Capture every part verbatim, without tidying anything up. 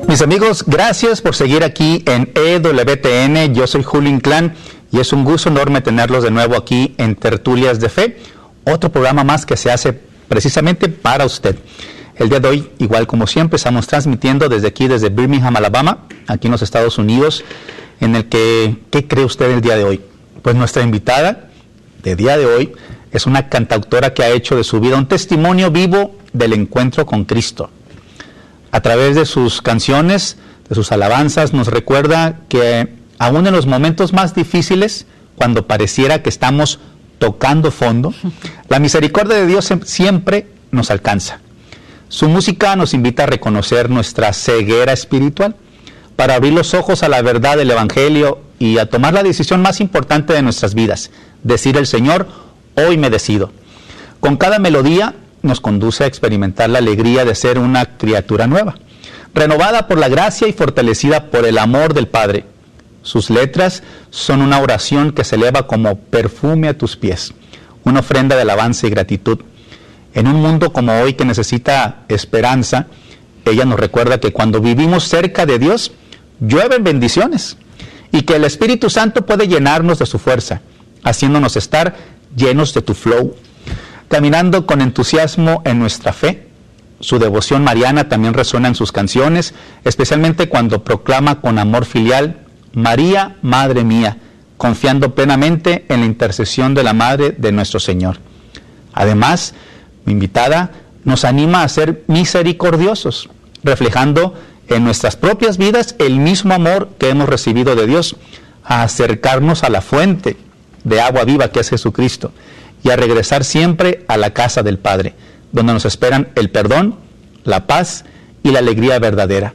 Mis amigos, gracias por seguir aquí en E W T N. Yo soy Julio Inclán y es un gusto enorme tenerlos de nuevo aquí en Tertulias de Fe, otro programa más que se hace precisamente para usted. El día de hoy, igual como siempre, estamos transmitiendo desde aquí, desde Birmingham, Alabama, aquí en los Estados Unidos, en el que, ¿qué cree usted el día de hoy? Pues nuestra invitada de día de hoy es una cantautora que ha hecho de su vida un testimonio vivo del encuentro con Cristo. A través de sus canciones, de sus alabanzas, nos recuerda que aún en los momentos más difíciles, cuando pareciera que estamos tocando fondo, la misericordia de Dios siempre nos alcanza. Su música nos invita a reconocer nuestra ceguera espiritual, para abrir los ojos a la verdad del Evangelio y a tomar la decisión más importante de nuestras vidas, decir el Señor, hoy me decido. Con cada melodía nos conduce a experimentar la alegría de ser una criatura nueva, renovada por la gracia y fortalecida por el amor del Padre. Sus letras son una oración que se eleva como perfume a tus pies, una ofrenda de alabanza y gratitud. En un mundo como hoy que necesita esperanza, ella nos recuerda que cuando vivimos cerca de Dios, llueven bendiciones y que el Espíritu Santo puede llenarnos de su fuerza, haciéndonos estar llenos de tu flow, caminando con entusiasmo en nuestra fe. Su devoción mariana también resuena en sus canciones, especialmente cuando proclama con amor filial, María, Madre mía, confiando plenamente en la intercesión de la Madre de nuestro Señor. Además, mi invitada nos anima a ser misericordiosos, reflejando en nuestras propias vidas el mismo amor que hemos recibido de Dios, a acercarnos a la fuente de agua viva que es Jesucristo y a regresar siempre a la casa del Padre, donde nos esperan el perdón, la paz y la alegría verdadera.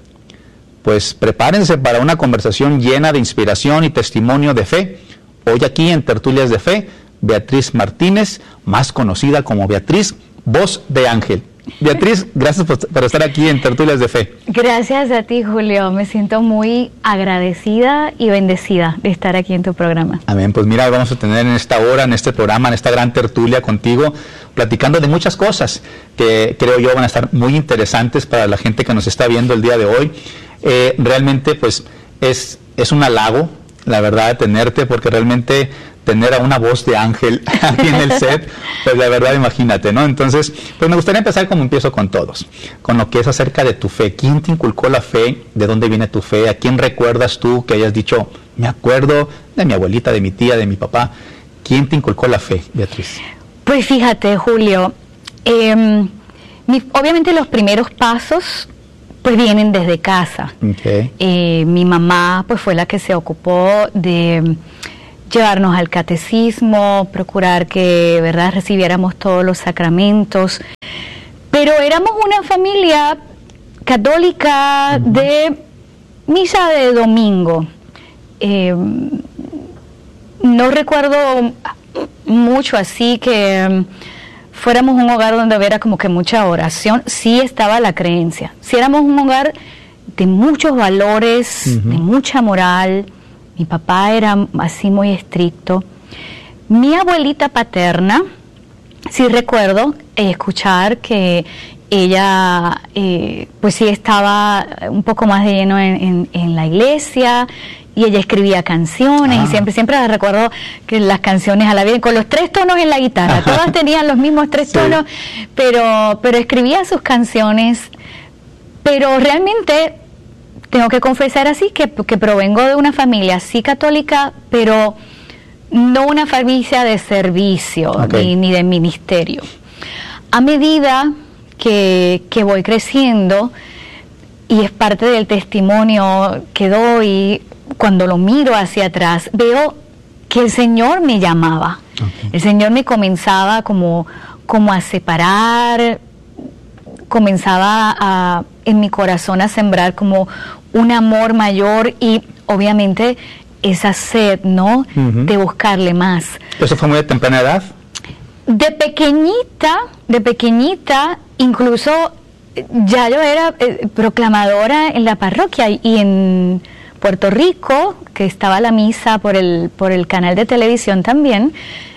Pues prepárense para una conversación llena de inspiración y testimonio de fe. Hoy aquí en Tertulias de Fe, Beatriz Martínez, más conocida como Beatriz, voz de ángel. Beatriz, gracias por, por estar aquí en Tertulias de Fe. Gracias a ti, Julio. Me siento muy agradecida y bendecida de estar aquí en tu programa. Amén. Pues mira, vamos a tener en esta hora, en este programa, en esta gran tertulia contigo, platicando de muchas cosas que creo yo van a estar muy interesantes para la gente que nos está viendo el día de hoy. Eh, realmente, pues, es, es un halago, la verdad, tenerte, porque realmente tener a una voz de ángel aquí en el set, pues la verdad, imagínate, ¿no? Entonces, pues me gustaría empezar como empiezo con todos, con lo que es acerca de tu fe. ¿Quién te inculcó la fe? ¿De dónde viene tu fe? ¿A quién recuerdas tú que hayas dicho, me acuerdo de mi abuelita, de mi tía, de mi papá? ¿Quién te inculcó la fe, Beatriz? Pues fíjate, Julio, eh, mi, obviamente los primeros pasos pues vienen desde casa. Okay. Eh, mi mamá pues fue la que se ocupó de llevarnos al catecismo, procurar que, verdad, recibiéramos todos los sacramentos, pero éramos una familia católica uh-huh. de misa de domingo. Eh, no recuerdo mucho así que fuéramos un hogar donde hubiera como que mucha oración. Sí estaba la creencia, sí éramos un hogar de muchos valores, uh-huh. de mucha moral. Mi papá era así muy estricto. Mi abuelita paterna, sí recuerdo eh, escuchar que ella, eh, pues sí estaba un poco más de lleno en, en, en la iglesia, y ella escribía canciones, ah. y siempre, siempre la recuerdo que las canciones a la vez, con los tres tonos en la guitarra, Ajá. todas tenían los mismos tres sí. tonos, pero, pero escribía sus canciones, pero realmente tengo que confesar así que, que provengo de una familia sí católica, pero no una familia de servicio, okay. ni, ni de ministerio. A medida que, que voy creciendo, y es parte del testimonio que doy, cuando lo miro hacia atrás, veo que el Señor me llamaba. Okay. El Señor me comenzaba como, como a separar, comenzaba a, en mi corazón a sembrar como un amor mayor y obviamente esa sed, ¿no? Uh-huh. De buscarle más. ¿Eso fue muy de temprana edad? De pequeñita, de pequeñita, incluso ya yo era eh, proclamadora en la parroquia y en Puerto Rico, que estaba la misa por el, por el canal de televisión también,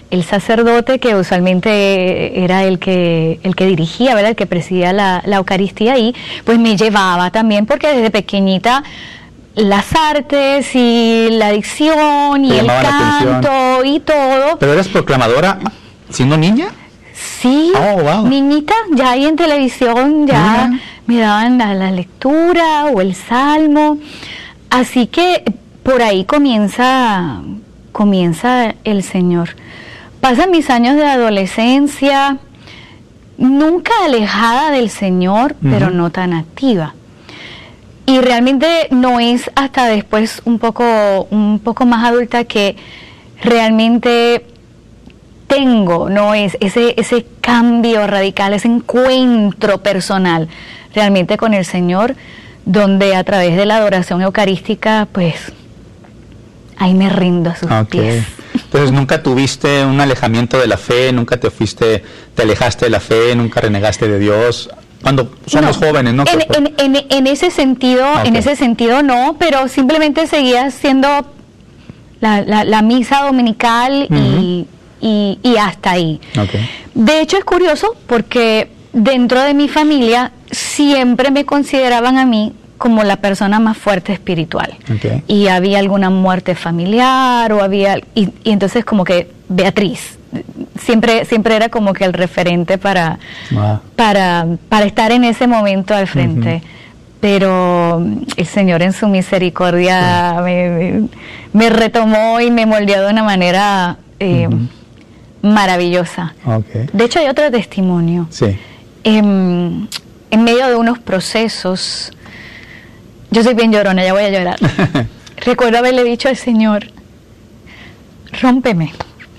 el sacerdote que usualmente era el que el que dirigía, ¿verdad? El que presidía la, la Eucaristía ahí, pues me llevaba también, porque desde pequeñita las artes y la dicción y el canto y todo. ¿Pero eres proclamadora siendo niña? Sí, oh, wow. Niñita, ya ahí en televisión ya Mira. me daban la, la lectura o el salmo, así que por ahí comienza, comienza el Señor. Pasan mis años de adolescencia, nunca alejada del Señor, uh-huh. pero no tan activa. Y realmente no es hasta después un poco, un poco más adulta que realmente tengo, no es ese, ese cambio radical, ese encuentro personal realmente con el Señor, donde a través de la adoración eucarística, pues, ahí me rindo a sus okay. pies. Entonces, ¿nunca tuviste un alejamiento de la fe? ¿Nunca te fuiste, te alejaste de la fe? ¿Nunca renegaste de Dios? Cuando somos no, jóvenes, ¿no? En, en, en, en ese sentido, okay. en ese sentido no, pero simplemente seguía haciendo la, la, la misa dominical uh-huh. y, y, y hasta ahí. Okay. De hecho, es curioso porque dentro de mi familia siempre me consideraban a mí como la persona más fuerte espiritual. Okay. Y había alguna muerte familiar o había y, y entonces como que Beatriz siempre siempre era como que el referente para wow. para para estar en ese momento al frente. Uh-huh. Pero el Señor en su misericordia sí. me, me, me retomó y me moldeó de una manera eh, uh-huh. maravillosa. Okay. De hecho, hay otro testimonio. Sí. Eh, en medio de unos procesos, yo soy bien llorona, ya voy a llorar. Recuerdo haberle dicho al Señor, rómpeme.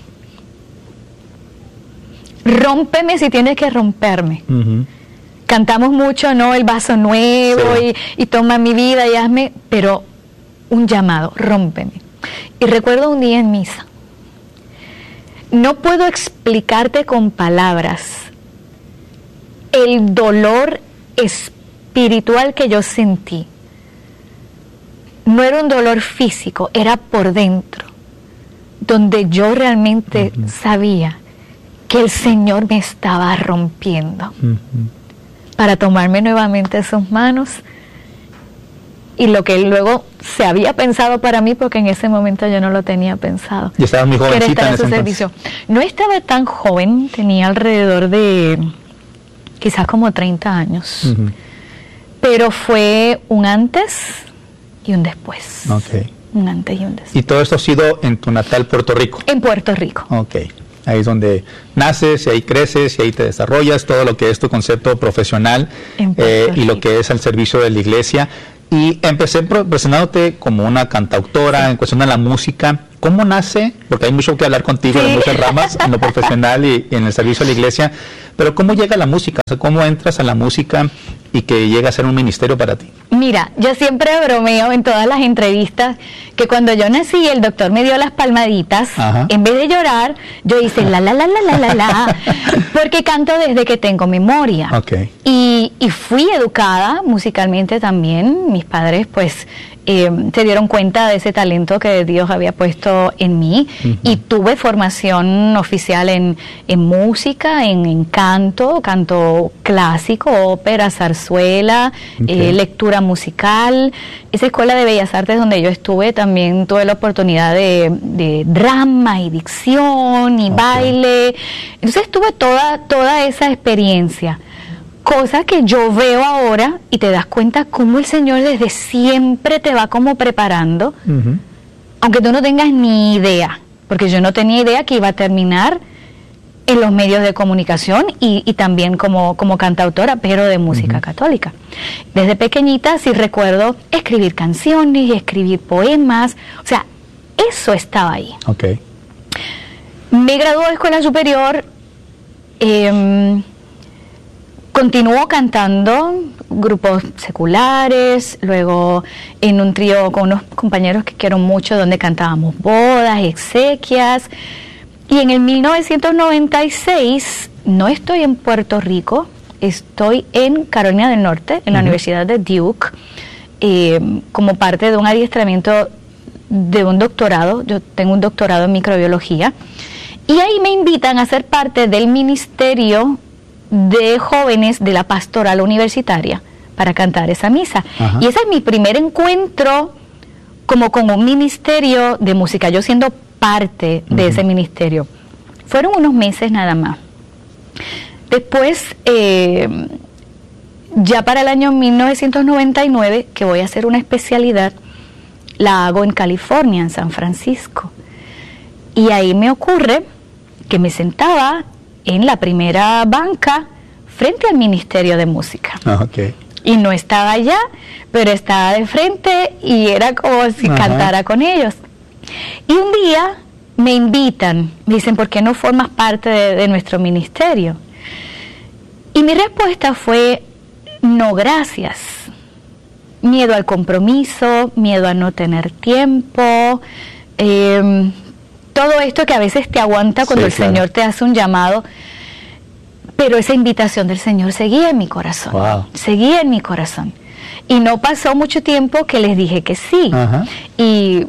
Rómpeme si tienes que romperme. Uh-huh. Cantamos mucho, ¿no? El vaso nuevo sí. y, y toma mi vida y hazme, pero un llamado, rómpeme. Y recuerdo un día en misa, no puedo explicarte con palabras el dolor espiritual que yo sentí. No era un dolor físico, era por dentro, donde yo realmente uh-huh. sabía que el Señor me estaba rompiendo uh-huh. para tomarme nuevamente en sus manos y lo que luego se había pensado para mí, porque en ese momento yo no lo tenía pensado. Y estaba muy jovencita en ese servicio. No estaba tan joven, tenía alrededor de quizás como treinta años, uh-huh. pero fue un antes y un después. Okay. Un antes y un después. ¿Y todo esto ha sido en tu natal Puerto Rico? En Puerto Rico. Ok. Ahí es donde naces y ahí creces y ahí te desarrollas todo lo que es tu concepto profesional eh, y lo que es al servicio de la iglesia. Y empecé presentándote como una cantautora sí. en cuestión de la música. ¿Cómo nace? Porque hay mucho que hablar contigo sí. de muchas ramas, en lo profesional y, y en el servicio a la iglesia. Pero ¿cómo llega la música? O sea, ¿cómo entras a la música y que llega a ser un ministerio para ti? Mira, yo siempre bromeo en todas las entrevistas que cuando yo nací el doctor me dio las palmaditas. Ajá. En vez de llorar, yo hice la la la la la la la, porque canto desde que tengo memoria. Okay. Y, y fui educada musicalmente también. Mis padres pues eh, se dieron cuenta de ese talento que Dios había puesto en mí uh-huh. y tuve formación oficial en, en música, en, en canto, canto clásico, ópera, zarzuela, okay. eh, lectura musical. Esa escuela de Bellas Artes donde yo estuve también tuve la oportunidad de, de drama y dicción y okay. baile. Entonces tuve toda, toda esa experiencia. Cosa que yo veo ahora y te das cuenta cómo el Señor desde siempre te va como preparando, uh-huh. aunque tú no tengas ni idea, porque yo no tenía idea que iba a terminar en los medios de comunicación y, y también como, como cantautora, pero de música uh-huh. católica. Desde pequeñita sí recuerdo escribir canciones y escribir poemas, o sea, eso estaba ahí. Okay. Me gradué de escuela superior, eh, continuó cantando grupos seculares, luego en un trío con unos compañeros que quiero mucho, donde cantábamos bodas, exequias. Y en el mil novecientos noventa y seis, no estoy en Puerto Rico, estoy en Carolina del Norte, en la uh-huh. Universidad de Duke, eh, como parte de un adiestramiento de un doctorado. Yo tengo un doctorado en microbiología. Y ahí me invitan a ser parte del ministerio de jóvenes de la pastoral universitaria para cantar esa misa. Ajá. Y ese es mi primer encuentro como con un ministerio de música, yo siendo parte de uh-huh. ese ministerio. Fueron unos meses nada más. Después, eh, ya para el año mil novecientos noventa y nueve, que voy a hacer una especialidad, la hago en California, en San Francisco. Y ahí me ocurre que me sentaba en la primera banca frente al Ministerio de Música. Ah, okay. Y no estaba allá, pero estaba de frente y era como si Ajá. cantara con ellos. Y un día me invitan, me dicen, ¿por qué no formas parte de, de nuestro ministerio? Y mi respuesta fue, no, gracias. Miedo al compromiso, miedo a no tener tiempo, eh, todo esto que a veces te aguanta cuando sí, el claro. Señor te hace un llamado. Pero esa invitación del Señor seguía en mi corazón, wow. seguía en mi corazón. Y no pasó mucho tiempo que les dije que sí. Ajá. Y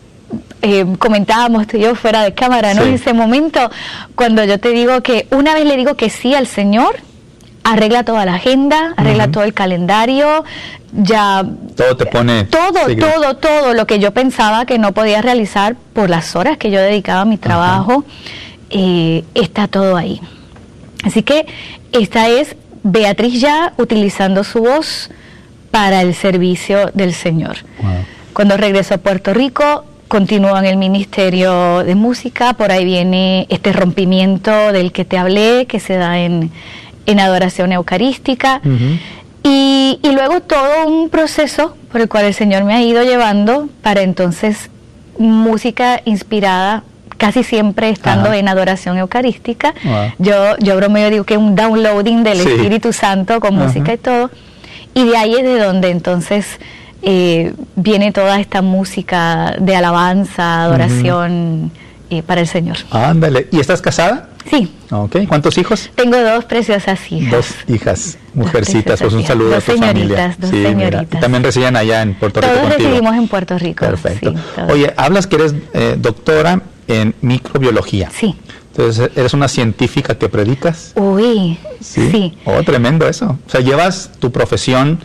eh, comentábamos tú y yo fuera de cámara, ¿no? Sí. En ese momento, cuando yo te digo que una vez le digo que sí al Señor, arregla toda la agenda, arregla uh-huh. todo el calendario, ya... Todo te pone... Todo, siglo. todo, todo lo que yo pensaba que no podía realizar por las horas que yo dedicaba a mi trabajo, eh, está todo ahí. Así que esta es Beatriz ya utilizando su voz para el servicio del Señor. Wow. Cuando regreso a Puerto Rico, continúo en el Ministerio de Música, por ahí viene este rompimiento del que te hablé, que se da en, en adoración eucarística, uh-huh. y, y luego todo un proceso por el cual el Señor me ha ido llevando para entonces música inspirada casi siempre estando Ajá. en adoración eucarística. Wow. Yo, yo bromeo, digo que un downloading del sí. Espíritu Santo con Ajá. música y todo. Y de ahí es de donde entonces eh, viene toda esta música de alabanza, adoración uh-huh. eh, para el Señor. Ándale. ¿Y estás casada? Sí. Okay. ¿Cuántos hijos? Tengo dos preciosas hijas. Dos hijas, mujercitas. Pues un hijas. saludo dos a tu señoritas, familia. Dos sí, señoritas. Mira. Y también residen allá en Puerto Rico Todos contigo. residimos en Puerto Rico. Perfecto. Sí, Oye, hablas que eres eh, doctora en microbiología. Sí. Entonces, ¿eres una científica que predicas? Uy, sí. sí. Oh, tremendo eso. O sea, llevas tu profesión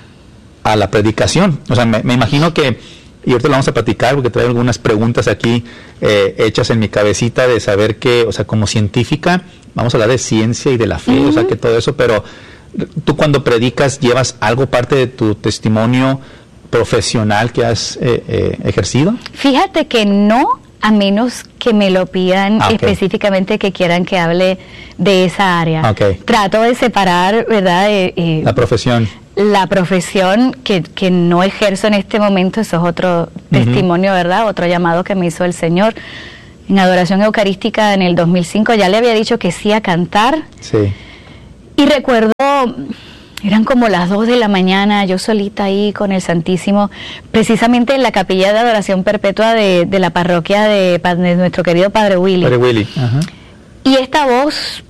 a la predicación. O sea, me, me imagino que, y ahorita lo vamos a platicar porque traigo algunas preguntas aquí eh, hechas en mi cabecita de saber que, o sea, como científica, vamos a hablar de ciencia y de la fe, uh-huh. o sea, que todo eso, pero tú cuando predicas, ¿llevas algo parte de tu testimonio profesional que has eh, eh, ejercido? Fíjate que no, a menos que me lo pidan ah, okay. específicamente que quieran que hable de esa área. Okay. Trato de separar, ¿verdad? Eh, eh, la profesión. La profesión que, que no ejerzo en este momento, eso es otro uh-huh. testimonio, ¿verdad? Otro llamado que me hizo el Señor. En adoración eucarística en el dos mil cinco ya le había dicho que sí a cantar. Sí. Y recuerdo... Eran como las dos de la mañana, yo solita ahí con el Santísimo, precisamente en la capilla de adoración perpetua de, de la parroquia de, de nuestro querido Padre Willy. Padre Willy. Ajá. Y esta voz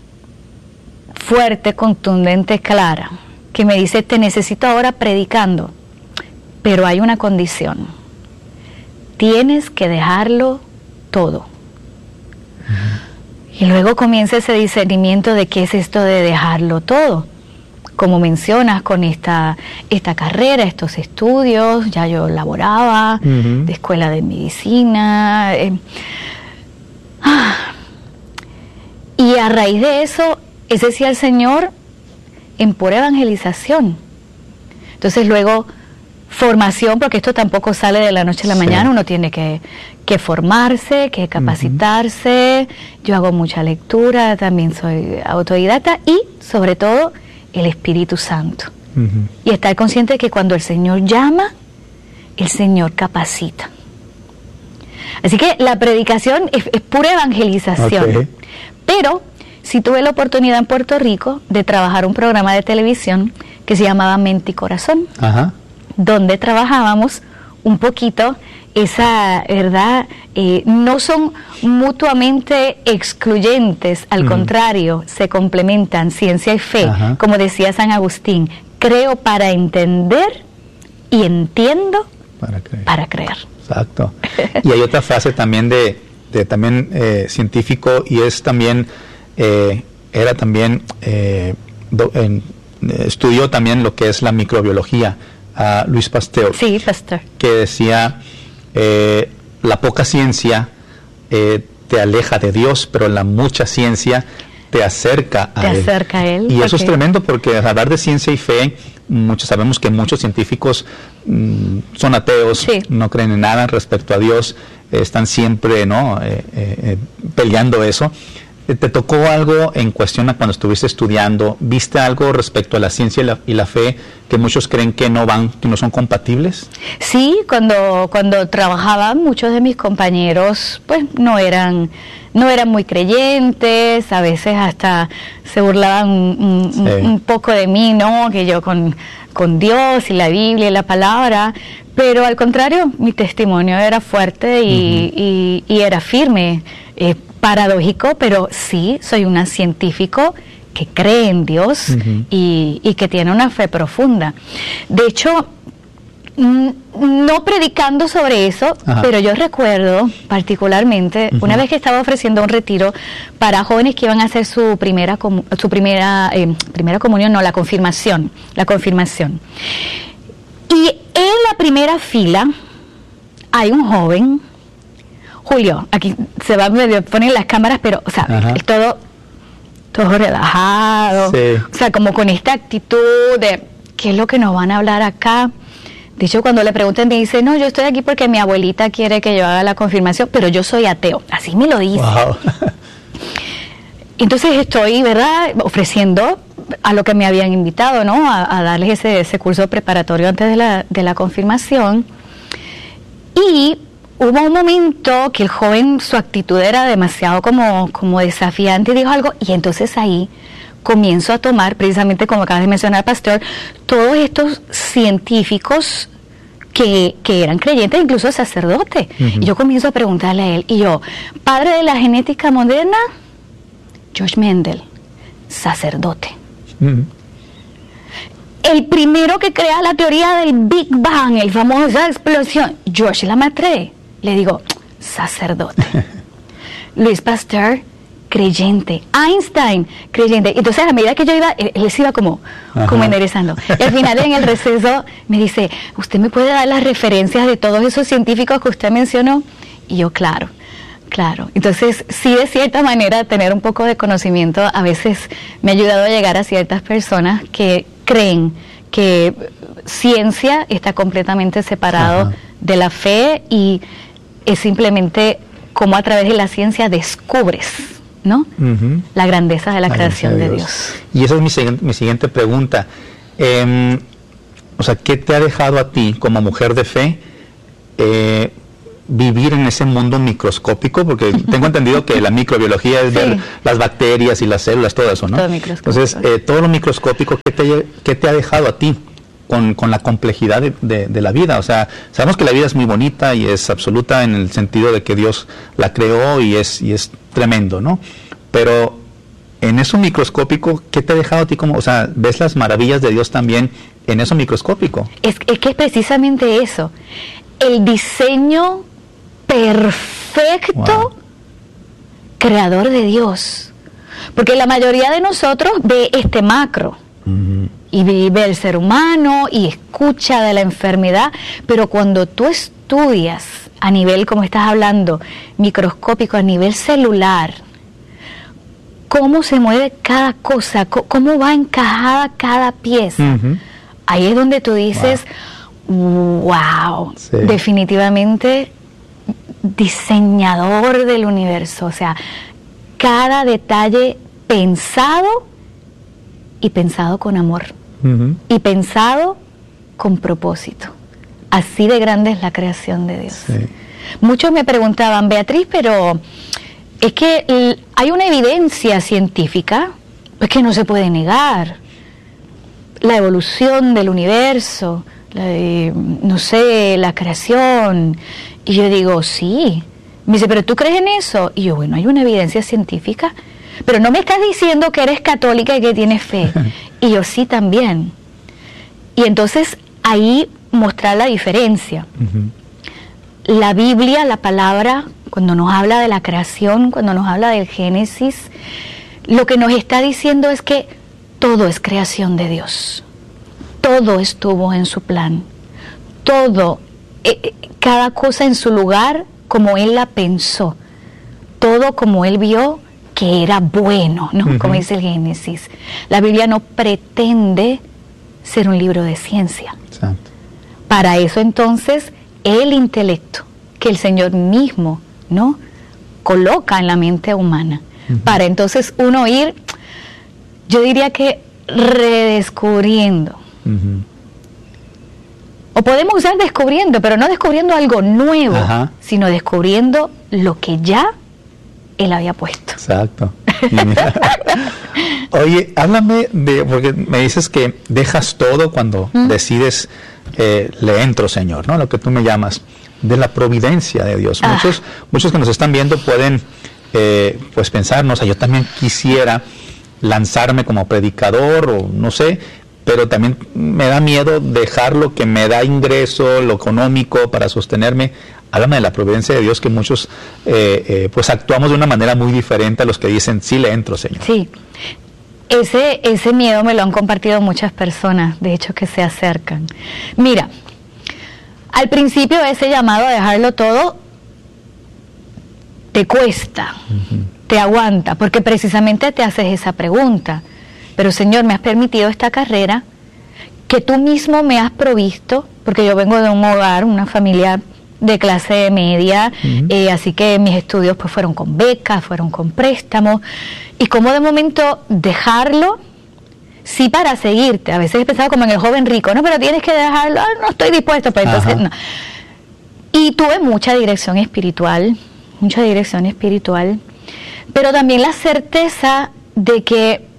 fuerte, contundente, clara, que me dice, te necesito ahora predicando, pero hay una condición. Tienes que dejarlo todo. Uh-huh. Y luego comienza ese discernimiento de qué es esto de dejarlo todo. Como mencionas, con esta, esta carrera, estos estudios, ya yo laboraba, uh-huh. de escuela de medicina. Eh, ah, y a raíz de eso, ese decía el Señor, en pura evangelización. Entonces luego, formación, porque esto tampoco sale de la noche a la sí. mañana, uno tiene que, que formarse, que capacitarse. Uh-huh. Yo hago mucha lectura, también soy autodidacta y, sobre todo, el Espíritu Santo. Uh-huh. Y estar consciente de que cuando el Señor llama, el Señor capacita. Así que la predicación es, es pura evangelización. Okay. Pero sí tuve la oportunidad en Puerto Rico de trabajar un programa de televisión que se llamaba Mente y Corazón, uh-huh. donde trabajábamos un poquito esa, ¿verdad? Eh, no son mutuamente excluyentes, al uh-huh. contrario, se complementan, ciencia y fe, uh-huh. como decía San Agustín, creo para entender y entiendo para creer. Para creer. Exacto. Y hay otra frase también de de también eh, científico, y es también, eh, era también, eh, do, en, estudió también lo que es la microbiología, a Luis Pasteur. Sí, Pasteur. Que decía, eh, la poca ciencia eh, te aleja de Dios, pero la mucha ciencia te acerca a te Él. Te acerca a Él. Y eso okay. es tremendo, porque al hablar de ciencia y fe, muchos sabemos que muchos científicos mmm, son ateos, sí. no creen en nada respecto a Dios, eh, están siempre ¿no? eh, eh, peleando eso. ¿Te tocó algo en cuestión a cuando estuviste estudiando? ¿Viste algo respecto a la ciencia y la, y la fe que muchos creen que no van, que no son compatibles? Sí, cuando, cuando trabajaba, muchos de mis compañeros pues no eran, no eran muy creyentes, a veces hasta se burlaban un, sí. un, un poco de mí, ¿no? Que yo con, con Dios y la Biblia y la palabra, pero al contrario, mi testimonio era fuerte y, uh-huh. y, y era firme. Eh, paradójico, pero sí, soy una científico que cree en Dios uh-huh. y, y que tiene una fe profunda. De hecho, n- no predicando sobre eso, Ajá. pero yo recuerdo particularmente uh-huh. una vez que estaba ofreciendo un retiro para jóvenes que iban a hacer su primera com- su primera eh, primera comunión, no, la confirmación, la confirmación. Y en la primera fila hay un joven, Julio, aquí se va a poner las cámaras, pero, o sea, es todo, todo relajado, sí. o sea, como con esta actitud de, ¿qué es lo que nos van a hablar acá? De hecho, cuando le preguntan, me dice, no, yo estoy aquí porque mi abuelita quiere que yo haga la confirmación, pero yo soy ateo, así me lo dice. Wow. Entonces estoy, ¿verdad?, ofreciendo a lo que me habían invitado, ¿no?, a, a darles ese, ese curso preparatorio antes de la, de la confirmación, y hubo un momento que el joven, su actitud era demasiado como, como desafiante y dijo algo, y entonces ahí comienzo a tomar, precisamente como acabas de mencionar, Pastor, todos estos científicos que, que eran creyentes, incluso sacerdotes. Uh-huh. Y yo comienzo a preguntarle a él, y yo, padre de la genética moderna, George Mendel, sacerdote. Uh-huh. El primero que crea la teoría del Big Bang, el famosa explosión, George Lemaitre. Le digo, sacerdote. Luis Pasteur, creyente. Einstein, creyente. Entonces, a medida que yo iba, él, él se iba como, como enderezando. Y al final, en el receso, me dice, ¿usted me puede dar las referencias de todos esos científicos que usted mencionó? Y yo, claro, claro. Entonces, sí, de cierta manera, tener un poco de conocimiento a veces me ha ayudado a llegar a ciertas personas que creen que ciencia está completamente separado Ajá. de la fe, y es simplemente como a través de la ciencia descubres, ¿no? Uh-huh. La grandeza de la, la creación de Dios. Dios. Y esa es mi, siguiente, mi siguiente pregunta. Eh, o sea, ¿qué te ha dejado a ti como mujer de fe eh, vivir en ese mundo microscópico? Porque tengo entendido que la microbiología es sí. ver las bacterias y las células, todo eso, ¿no? Todo Entonces, eh, todo lo microscópico, ¿qué te, qué te ha dejado a ti con, con la complejidad de, de, de la vida? O sea, sabemos que la vida es muy bonita y es absoluta en el sentido de que Dios la creó y es, y es tremendo, ¿no? Pero en eso microscópico, ¿qué te ha dejado a ti? Como, o sea, ¿ves las maravillas de Dios también en eso microscópico? Es, es que es precisamente eso. El diseño perfecto wow. creador de Dios. Porque la mayoría de nosotros ve este macro. Uh-huh. Y vive el ser humano y escucha de la enfermedad, pero cuando tú estudias a nivel, como estás hablando, microscópico, a nivel celular, cómo se mueve cada cosa, cómo va encajada cada pieza, uh-huh. ahí es donde tú dices, wow, wow sí. definitivamente diseñador del universo, o sea, cada detalle pensado y pensado con amor. Uh-huh. Y pensado con propósito. Así de grande es la creación de Dios. Sí. Muchos me preguntaban, Beatriz, pero es que hay una evidencia científica pues que no se puede negar. La evolución del universo, la, no sé, la creación. Y yo digo, sí. Me dice, ¿pero tú crees en eso? Y yo, bueno, hay una evidencia científica. Pero no me estás diciendo que eres católica y que tienes fe. Y yo sí también. Y entonces ahí mostrar la diferencia. Uh-huh. La Biblia, la palabra, cuando nos habla de la creación, cuando nos habla del Génesis, lo que nos está diciendo es que todo es creación de Dios. Todo estuvo en su plan. Todo, eh, cada cosa en su lugar como Él la pensó. Todo como Él vio que era bueno, ¿no? Uh-huh. Como dice el Génesis. La Biblia no pretende ser un libro de ciencia. Exacto. Para eso entonces el intelecto que el Señor mismo, ¿no?, coloca en la mente humana. Uh-huh. Para entonces uno ir, yo diría que redescubriendo. Uh-huh. O podemos usar descubriendo, pero no descubriendo algo nuevo, uh-huh, sino descubriendo lo que ya Él había puesto. Exacto. Oye, háblame de, porque me dices que dejas todo cuando ¿Mm? decides, eh, le entro, Señor, ¿no? Lo que tú me llamas, de la providencia de Dios. Ah. Muchos, muchos que nos están viendo pueden, eh, pues pensar, no sé, yo también quisiera lanzarme como predicador o no sé, pero también me da miedo dejar lo que me da ingreso, lo económico para sostenerme. Háblame de la providencia de Dios, que muchos eh, eh, pues actuamos de una manera muy diferente a los que dicen, sí le entro, Señor. Sí, ese, ese miedo me lo han compartido muchas personas, de hecho, que se acercan. Mira, al principio ese llamado a dejarlo todo te cuesta, uh-huh, te aguanta, porque precisamente te haces esa pregunta. Pero Señor, me has permitido esta carrera que tú mismo me has provisto, porque yo vengo de un hogar, una familia de clase media, uh-huh, eh, así que mis estudios pues fueron con becas, fueron con préstamos, y como de momento dejarlo, sí, para seguirte. A veces he pensado como en el joven rico, no, pero tienes que dejarlo, ah, no estoy dispuesto, pero entonces no. Y tuve mucha dirección espiritual, mucha dirección espiritual, pero también la certeza de que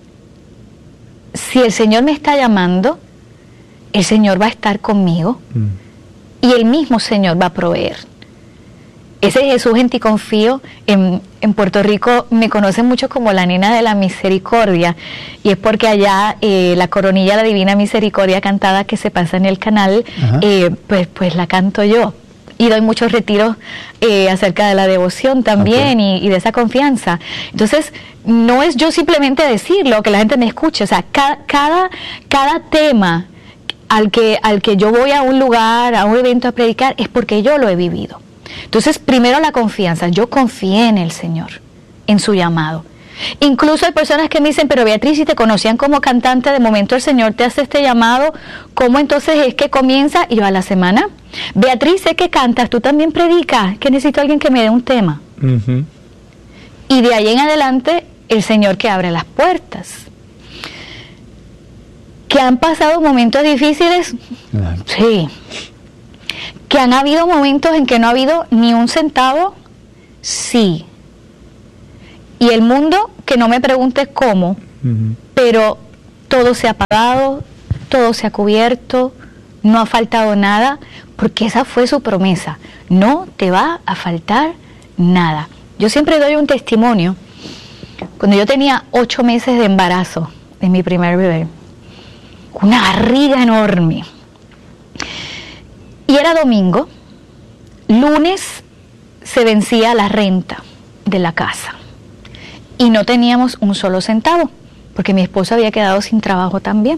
si el Señor me está llamando, el Señor va a estar conmigo, mm, y el mismo Señor va a proveer. Ese Jesús en ti confío. En, en Puerto Rico me conocen mucho como la nena de la misericordia, y es porque allá eh, la coronilla de la Divina Misericordia cantada que se pasa en el canal, eh, pues, pues la canto yo. Y doy muchos retiros eh, acerca de la devoción también, okay, y, y de esa confianza. Entonces, no es yo simplemente decirlo, que la gente me escuche. O sea, cada, cada, cada tema al que, al que yo voy a un lugar, a un evento a predicar, es porque yo lo he vivido. Entonces, primero la confianza. Yo confié en el Señor, en su llamado. Incluso hay personas que me dicen, pero Beatriz, si te conocían como cantante, de momento el Señor te hace este llamado, ¿cómo entonces es que comienza? Y yo, a la semana, Beatriz, sé que cantas, tú también predicas, que necesito alguien que me dé un tema. Uh-huh. Y de ahí en adelante, el Señor que abre las puertas. ¿Que han pasado momentos difíciles? Claro. Sí. ¿Que han habido momentos en que no ha habido ni un centavo? Sí. Y el mundo, que no me preguntes cómo, uh-huh, pero todo se ha pagado, todo se ha cubierto, no ha faltado nada, porque esa fue su promesa. No te va a faltar nada. Yo siempre doy un testimonio. Cuando yo tenía ocho meses de embarazo de mi primer bebé, una barriga enorme, y era domingo, lunes se vencía la renta de la casa. Y no teníamos un solo centavo, porque mi esposo había quedado sin trabajo también.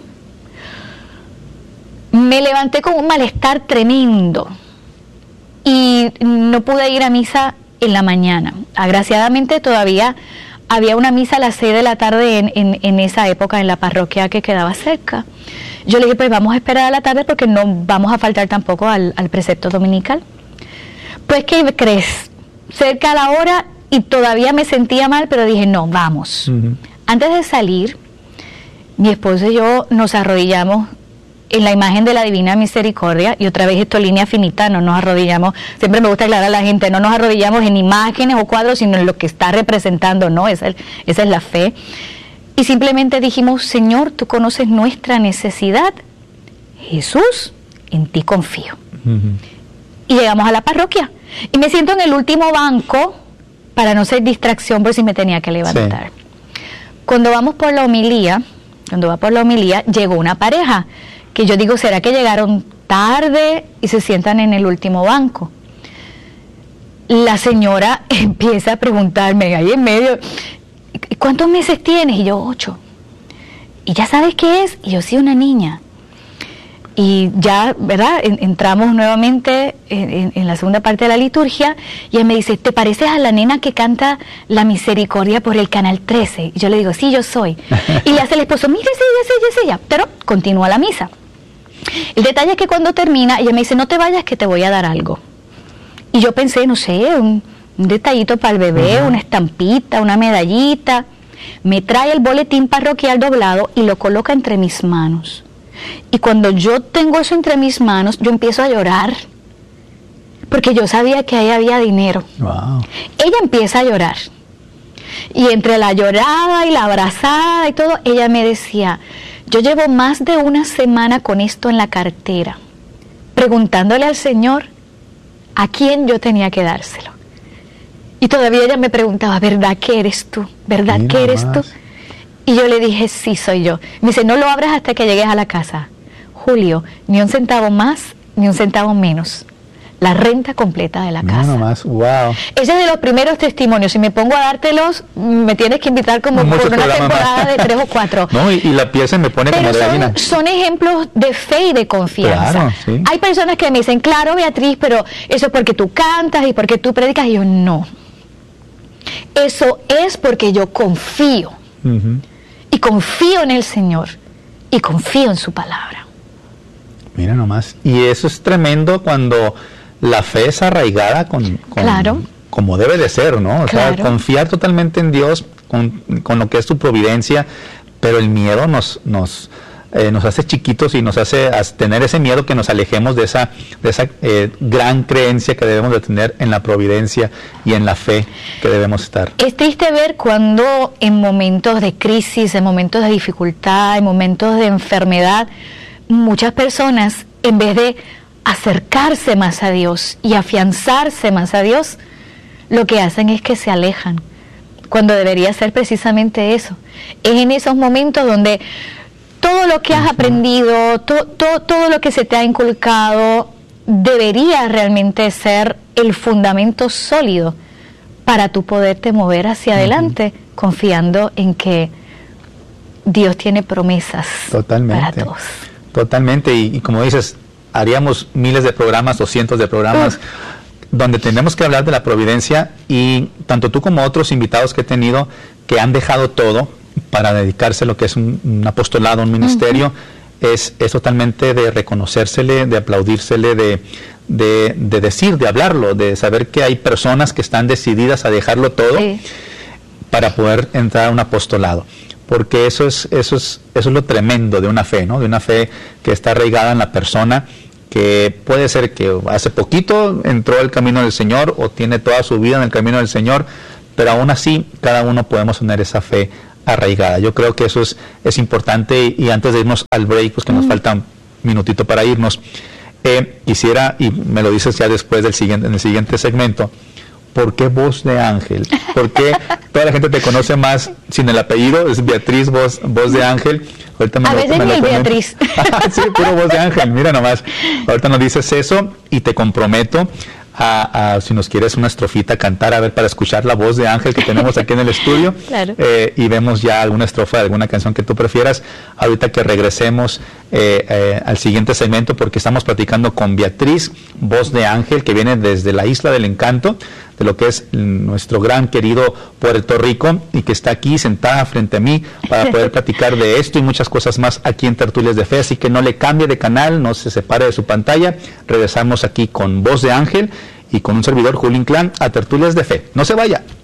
Me levanté con un malestar tremendo y no pude ir a misa en la mañana. Agraciadamente todavía había una misa a las seis de la tarde en, en, en esa época en la parroquia que quedaba cerca. Yo le dije, pues vamos a esperar a la tarde porque no vamos a faltar tampoco al, al precepto dominical. Pues, ¿qué crees? Cerca a la hora, y todavía me sentía mal, pero dije, no, vamos. Uh-huh. Antes de salir, mi esposo y yo nos arrodillamos en la imagen de la Divina Misericordia, y otra vez esto línea finita, no nos arrodillamos, siempre me gusta aclarar a la gente, no nos arrodillamos en imágenes o cuadros, sino en lo que está representando, ¿no? Esa, esa es la fe. Y simplemente dijimos, Señor, tú conoces nuestra necesidad, Jesús, en ti confío. Uh-huh. Y llegamos a la parroquia, y me siento en el último banco, para no ser distracción por si me tenía que levantar. Sí. Cuando vamos por la homilía, cuando va por la homilía, llegó una pareja, que yo digo, ¿será que llegaron tarde y se sientan en el último banco? la señora empieza a preguntarme ahí en medio, ¿cuántos meses tienes? Y yo, ocho. ¿Y ya sabes qué es? Y yo, sí, una niña. Y ya, ¿verdad? Entramos nuevamente en, en, en la segunda parte de la liturgia y él me dice, ¿te pareces a la nena que canta La Misericordia por el Canal trece? Y yo le digo, sí, yo soy. Y le hace el esposo, mire, sí, ella, sí, ella, sí, ella. Pero continúa la misa. El detalle es que cuando termina, ella me dice, no te vayas que te voy a dar algo. Y yo pensé, no sé, un, un detallito para el bebé, uh-huh. una estampita, una medallita. Me trae el boletín parroquial doblado y lo coloca entre mis manos. Y cuando yo tengo eso entre mis manos, yo empiezo a llorar, porque yo sabía que ahí había dinero. Wow. Ella empieza a llorar, y entre la llorada y la abrazada y todo, ella me decía, yo llevo más de una semana con esto en la cartera, preguntándole al Señor a quién yo tenía que dárselo. Y todavía ella me preguntaba, ¿verdad que eres tú? ¿Verdad Mira que eres más. tú? Y yo le dije, sí, soy yo. Me dice, no lo abras hasta que llegues a la casa. Julio, ni un centavo más, ni un centavo menos. La renta completa de la Mira casa. nomás, wow. Ese es de los primeros testimonios. Si me pongo a dártelos, me tienes que invitar como Muchos por una programas temporada más. de tres o cuatro. No, y, y la piel se me pone Pero como de gallina. son, son ejemplos de fe y de confianza. Claro, sí. Hay personas que me dicen, claro, Beatriz, pero eso es porque tú cantas y porque tú predicas. Y yo, no. Eso es porque yo confío. Uh-huh. Y confío en el Señor. Y confío en su palabra. Mira nomás. Y eso es tremendo cuando la fe es arraigada con, con Claro. como debe de ser, ¿no? O Claro. sea, confiar totalmente en Dios, con, con lo que es su providencia, pero el miedo nos, nos, eh, nos hace chiquitos y nos hace tener ese miedo que nos alejemos de esa, de esa eh, gran creencia que debemos de tener en la providencia y en la fe que debemos estar. Es triste ver cuando en momentos de crisis, en momentos de dificultad, en momentos de enfermedad, muchas personas, en vez de acercarse más a Dios y afianzarse más a Dios, lo que hacen es que se alejan, cuando debería ser precisamente eso. Es en esos momentos donde todo lo que has aprendido, to, to, todo lo que se te ha inculcado, debería realmente ser el fundamento sólido para tú poderte mover hacia adelante, uh-huh. confiando en que Dios tiene promesas Totalmente. para todos. Totalmente, y, y como dices, haríamos miles de programas o cientos de programas uh. donde tenemos que hablar de la providencia, y tanto tú como otros invitados que he tenido que han dejado todo para dedicarse a lo que es un, un apostolado, un ministerio, uh-huh. es, es totalmente de reconocérsele, de aplaudírsele, de, de, de decir, de hablarlo, de saber que hay personas que están decididas a dejarlo todo sí. para poder entrar a un apostolado. Porque eso es, eso es, eso es lo tremendo de una fe, ¿no? De una fe que está arraigada en la persona, que puede ser que hace poquito entró al camino del Señor o tiene toda su vida en el camino del Señor, pero aún así cada uno podemos tener esa fe arraigada. Yo creo que eso es, es importante, y, y antes de irnos al break, pues que nos mm. falta un minutito para irnos, eh, quisiera, y me lo dices ya después del siguiente, en el siguiente segmento, ¿por qué Voz de Ángel? ¿Por qué toda la gente te conoce más sin el apellido? Es Beatriz Voz, Voz de Ángel. Ahorita me a lo, veces me ni lo Beatriz. Sí, puro Voz de Ángel, mira nomás. Ahorita nos dices eso y te comprometo a, a si nos quieres una estrofita cantar, a ver, para escuchar la voz de Ángel que tenemos aquí en el estudio. Claro. Eh, y vemos ya alguna estrofa de alguna canción que tú prefieras, ahorita que regresemos eh, eh, al siguiente segmento, porque estamos platicando con Beatriz Voz de Ángel, que viene desde la Isla del Encanto, de lo que es nuestro gran querido Puerto Rico, y que está aquí sentada frente a mí para poder platicar de esto y muchas cosas más aquí en Tertulias de Fe. Así que no le cambie de canal, no se separe de su pantalla. Regresamos aquí con Voz de Ángel y con un servidor, Julio Inclán, a Tertulias de Fe. No se vaya.